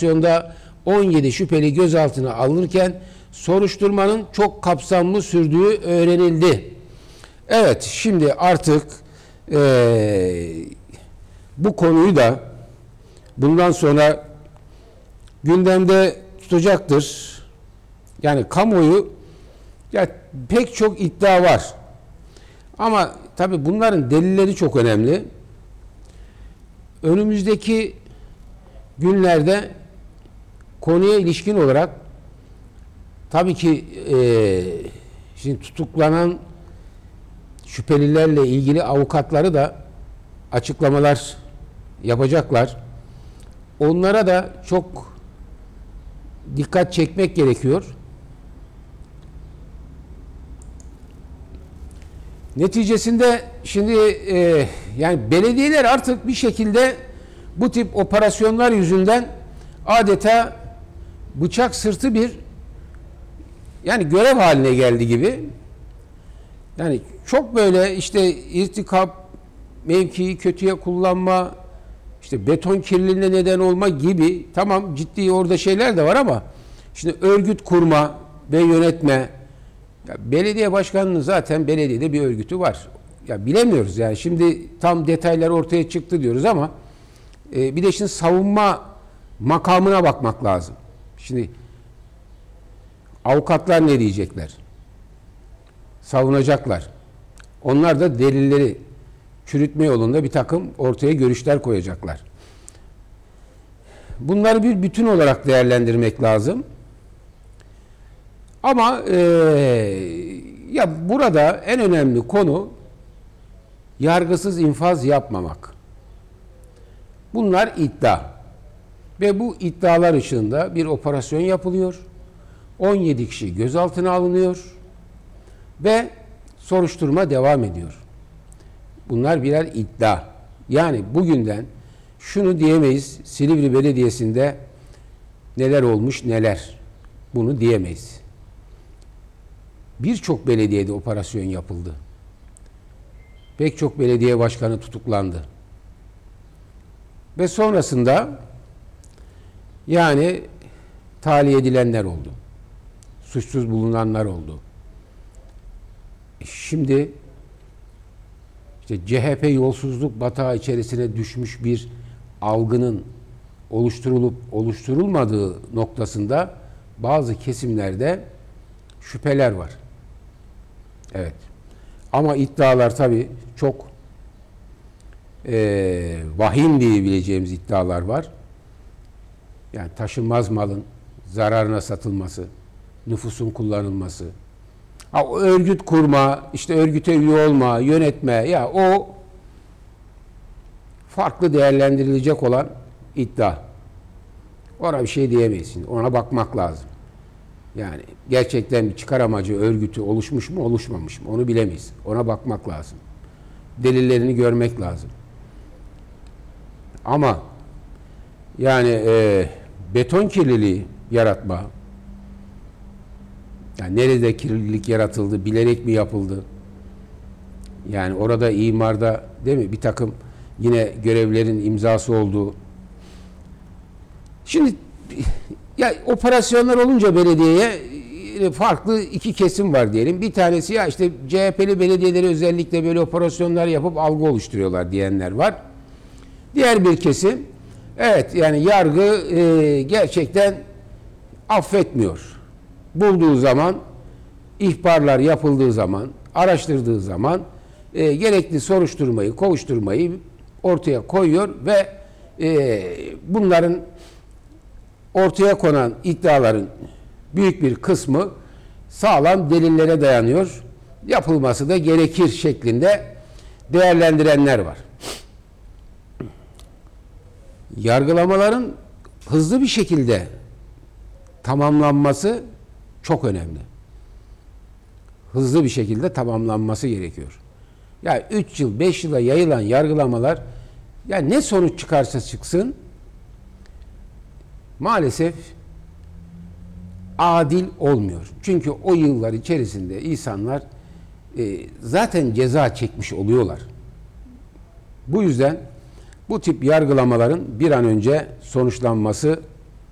operasyonda 17 şüpheli gözaltına alınırken soruşturmanın çok kapsamlı sürdüğü öğrenildi. Evet, şimdi artık bu konuyu da bundan sonra gündemde tutacaktır. Yani kamuoyu, ya pek çok iddia var. Ama tabii bunların delilleri çok önemli. Önümüzdeki günlerde konuya ilişkin olarak tabii ki şimdi tutuklanan şüphelilerle ilgili avukatları da açıklamalar yapacaklar. Onlara da çok dikkat çekmek gerekiyor. Neticesinde şimdi yani belediyeler artık bir şekilde bu tip operasyonlar yüzünden adeta bıçak sırtı bir yani görev haline geldi gibi. Yani çok böyle işte irtikap, mevkiyi kötüye kullanma, işte beton kirliliğine neden olma gibi, tamam ciddi orada şeyler de var ama şimdi örgüt kurma ve yönetme, ya belediye başkanının zaten belediyede bir örgütü var. Ya bilemiyoruz yani, şimdi tam detaylar ortaya çıktı diyoruz ama bir de şimdi savunma makamına bakmak lazım. Şimdi avukatlar ne diyecekler? Savunacaklar. Onlar da delilleri çürütme yolunda bir takım ortaya görüşler koyacaklar. Bunları bir bütün olarak değerlendirmek lazım. Ama ya burada en önemli konu yargısız infaz yapmamak. Bunlar iddia. Ve bu iddialar ışığında bir operasyon yapılıyor. 17 kişi gözaltına alınıyor ve soruşturma devam ediyor. Bunlar birer iddia. Yani bugünden şunu diyemeyiz, Silivri Belediyesi'nde neler olmuş neler. Bunu diyemeyiz. Birçok belediyede operasyon yapıldı. Pek çok belediye başkanı tutuklandı. Ve sonrasında yani tahliye edilenler oldu. Suçsuz bulunanlar oldu. Şimdi işte CHP yolsuzluk batağı içerisine düşmüş bir algının oluşturulup oluşturulmadığı noktasında bazı kesimlerde şüpheler var. Evet. Ama iddialar tabii çok vahim diyebileceğimiz iddialar var. Yani taşınmaz malın zararına satılması, nüfusun kullanılması, örgüt kurma, işte örgüte üye olma, yönetme, ya o farklı değerlendirilecek olan iddia. Ona bir şey diyemeyiz. Ona bakmak lazım. Yani gerçekten bir çıkar amacı örgütü oluşmuş mu, oluşmamış mı? Onu bilemeyiz. Ona bakmak lazım. Delillerini görmek lazım. Ama yani beton kirliliği yaratma, yani nerede kirlilik yaratıldı, bilerek mi yapıldı? Yani orada imarda değil mi bir takım yine görevlerin imzası olduğu. Şimdi ya operasyonlar olunca belediyeye farklı iki kesim var diyelim. Bir tanesi ya işte CHP'li belediyeleri özellikle böyle operasyonlar yapıp algı oluşturuyorlar diyenler var. Diğer bir kesim evet yani yargı gerçekten affetmiyor. Bulduğu zaman, ihbarlar yapıldığı zaman, araştırdığı zaman gerekli soruşturmayı, kovuşturmayı ortaya koyuyor ve bunların ortaya konan iddiaların büyük bir kısmı sağlam delillere dayanıyor. Yapılması da gerekir şeklinde değerlendirenler var. Yargılamaların hızlı bir şekilde tamamlanması çok önemli. Hızlı bir şekilde tamamlanması gerekiyor. Yani 3 yıl, 5 yıla yayılan yargılamalar, yani ne sonuç çıkarsa çıksın maalesef adil olmuyor. Çünkü o yıllar içerisinde insanlar zaten ceza çekmiş oluyorlar. Bu yüzden bu tip yargılamaların bir an önce sonuçlanması